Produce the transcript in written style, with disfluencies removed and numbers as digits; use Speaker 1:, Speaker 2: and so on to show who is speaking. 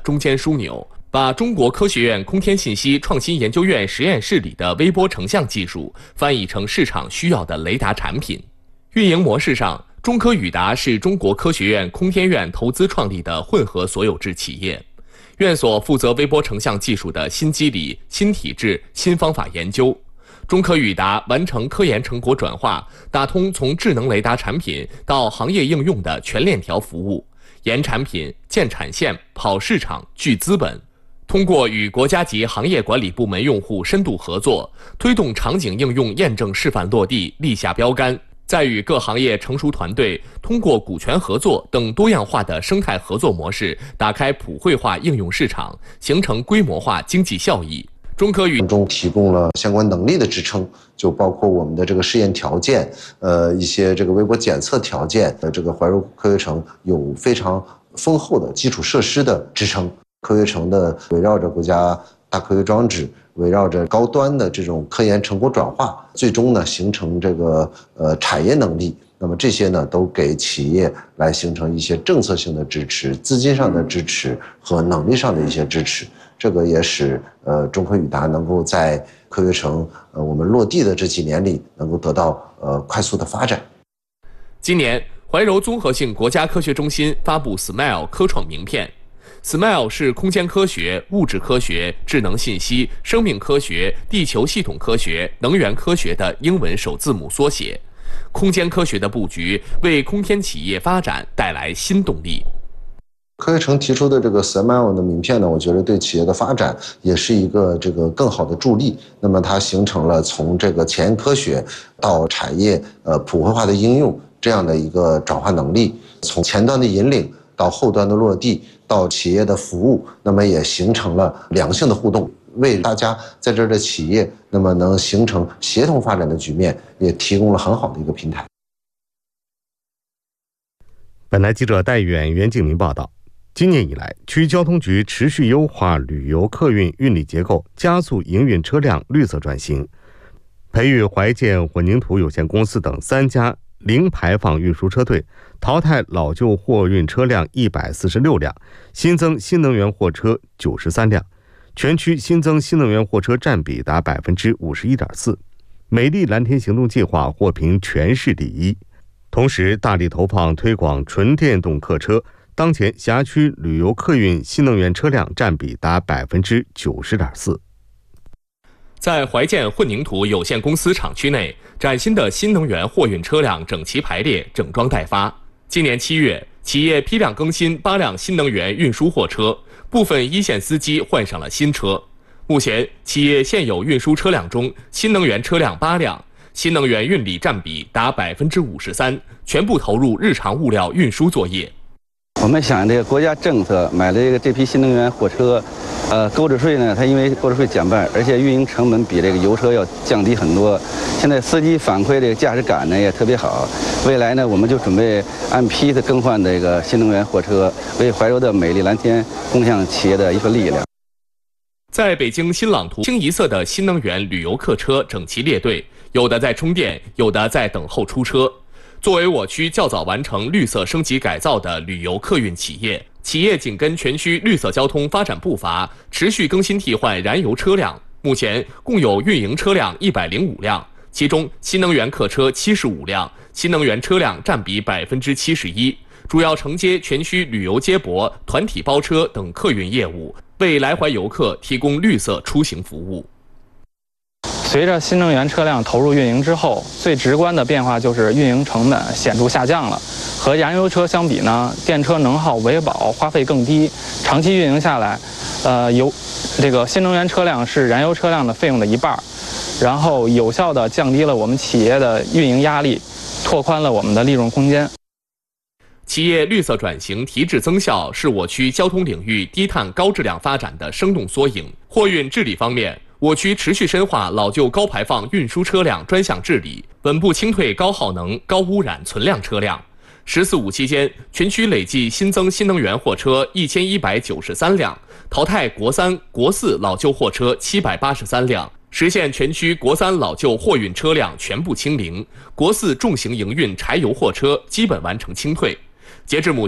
Speaker 1: 中坚枢纽，把中国科学院空天信息创新研究院实验室里的微波成像技术翻译成市场需要的雷达产品。运营模式上，中科宇达是中国科学院空天院投资创立的混合所有制企业。院所负责微波成像技术的新机理、新体制、新方法研究。中科宇达完成科研成果转化，打通从智能雷达产品到行业应用的全链条服务，研产品、建产线、跑市场、聚资本。通过与国家级行业管理部门用户深度合作，推动场景应用验证示范落地，立下标杆。再与各行业成熟团队通过股权合作等多样化的生态合作模式，打开普惠化应用市场，形成规模化经济效益。中科宇
Speaker 2: 中提供了相关能力的支撑，就包括我们的这个试验条件，一些这个微波检测条件，这个怀柔科学城有非常丰厚的基础设施的支撑。科学城的围绕着国家大科学装置，围绕着高端的这种科研成果转化，最终呢形成这个产业能力。那么这些呢都给企业来形成一些政策性的支持、资金上的支持和能力上的一些支持。这个也使中科宇达能够在科学城我们落地的这几年里能够得到快速的发展。
Speaker 1: 今年，怀柔综合性国家科学中心发布 SMILE 科创名片。SMILE 是空间科学、物质科学、智能信息、生命科学、地球系统科学、能源科学的英文首字母缩写。空间科学的布局为空天企业发展带来新动力。
Speaker 2: 科学城提出的这个 SMILE 的名片呢，我觉得对企业的发展也是一个这个更好的助力。那么它形成了从这个前沿科学到产业普惠化的应用这样的一个转化能力，从前端的引领到后端的落地，到企业的服务，那么也形成了良性的互动，为大家在这儿的企业那么能形成协同发展的局面，也提供了很好的一个平台。
Speaker 3: 本台记者戴远、袁敬明报道。今年以来，区交通局持续优化旅游客运运力结构，加速营运车辆绿色转型，培育怀建混凝土有限公司等3家零排放运输车队，淘汰老旧货运车辆146辆，新增新能源货车93辆，全区新增新能源货车占比达51.4%。美丽蓝天行动计划获评全市第1。同时，大力投放推广纯电动客车。当前辖区旅游客运新能源车辆占比达90.4%。
Speaker 1: 在怀建混凝土有限公司厂区内，崭新的新能源货运车辆整齐排列，整装待发。今年7月，企业批量更新8辆新能源运输货车，部分一线司机换上了新车。目前，企业现有运输车辆中，新能源车辆8辆，新能源运力占比达53%，全部投入日常物料运输作业。
Speaker 4: 我们想这个国家政策买了这批新能源货车，购置税呢，它因为购置税减半，而且运营成本比这个油车要降低很多。现在司机反馈这个驾驶感呢也特别好。未来呢，我们就准备按批次更换这个新能源货车，为怀柔的美丽蓝天共享企业的一份力量。
Speaker 1: 在北京新朗图，清一色的新能源旅游客车整齐列队，有的在充电，有的在等候出车。作为我区较早完成绿色升级改造的旅游客运企业紧跟全区绿色交通发展步伐，持续更新替换燃油车辆。目前共有运营车辆105辆，其中新能源客车75辆，新能源车辆占比71%，主要承接全区旅游接驳、团体包车等客运业务，为来怀游客提供绿色出行服务。
Speaker 5: 随着新能源车辆投入运营之后，最直观的变化就是运营成本显著下降了。和燃油车相比呢，电车能耗维保花费更低，长期运营下来，这个新能源车辆是燃油车辆的费用的1半，然后有效地降低了我们企业的运营压力，拓宽了我们的利润空间。
Speaker 1: 企业绿色转型提质增效是我区交通领域低碳高质量发展的生动缩影。货运治理方面，我区持续深化老旧高排放运输车辆专项治理，稳步清退高耗能、高污染存量车辆。“14·5”期间，全区累计新增新能源货车1193辆，淘汰国3、国4老旧货车783辆，实现全区国3老旧货运车辆全部清零，国4重型营运柴油货车基本完成清退。截至目前，